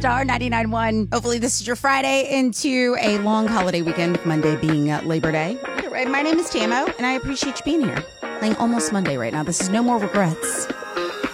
Star 99.1. Hopefully this is your Friday into a long holiday weekend, Monday being Labor Day. My name is Tamo, and I appreciate you being here. Playing Almost Monday right now. This is No More Regrets.